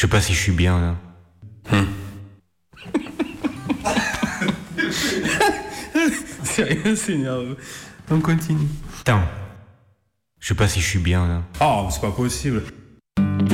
Je sais pas si je suis bien là. Sérieux, c'est nerveux. On continue. Attends. Je sais pas si je suis bien là. Oh, c'est pas possible.